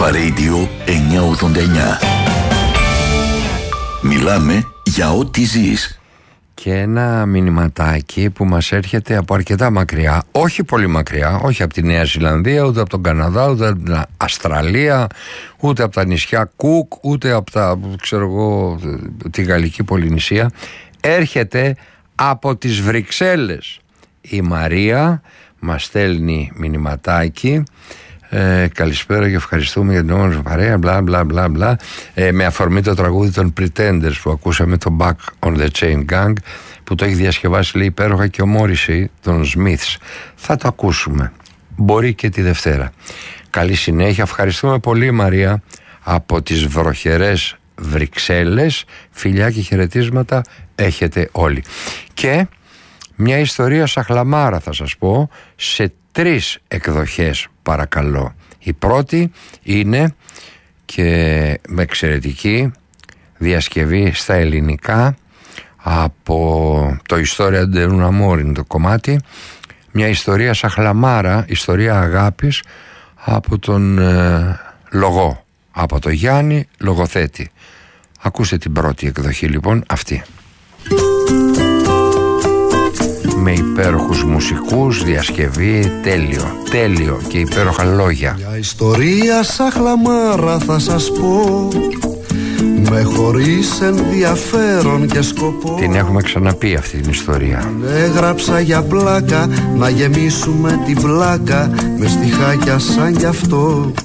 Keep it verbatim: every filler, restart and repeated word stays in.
Viva Radio εννιακόσια ογδόντα εννιά. Μιλάμε για ό,τι ζεις. Και ένα μηνυματάκι που μας έρχεται από αρκετά μακριά, όχι πολύ μακριά, όχι από τη Νέα Ζηλανδία, ούτε από τον Καναδά, ούτε από την Αυστραλία, ούτε από τα νησιά Κουκ, ούτε από τα, ξέρω εγώ, τη Γαλλική Πολυνησία. Έρχεται από τις Βρυξέλλες. Η Μαρία μας στέλνει μηνυματάκι. Ε, καλησπέρα και ευχαριστούμε για την όμορφη παρέα, μπλα μπλα μπλα μπλα, ε, με αφορμή το τραγούδι των Pretenders που ακούσαμε, το Back on the Chain Gang, που το έχει διασκευάσει, λέει, υπέροχα και ο Μόρισι των Smiths. Θα το ακούσουμε, μπορεί και τη Δευτέρα. Καλή συνέχεια, ευχαριστούμε πολύ Μαρία από τις βροχερές Βρυξέλλες. Φιλιά και χαιρετίσματα έχετε όλοι. Και μια ιστορία σαχλαμάρα θα σας πω, σε τρεις εκδοχές παρακαλώ. Η πρώτη είναι και με εξαιρετική διασκευή στα ελληνικά από το Ιστορία de un Amor, είναι το κομμάτι, μια ιστορία σαχλαμάρα, ιστορία αγάπης από τον ε, Λογό, από το Γιάννη Λογοθέτη. Ακούστε την πρώτη εκδοχή λοιπόν, αυτή. Με υπέροχους μουσικούς, διασκευή, τέλειο, τέλειο και υπέροχα λόγια. Μια ιστορία σαχλαμάρα θα σας πω, με χωρίς ενδιαφέρον και σκοπό. Την έχουμε ξαναπεί αυτή την ιστορία. Την έγραψα για πλάκα, να γεμίσουμε την πλάκα με στιχάκια σαν κι αυτό.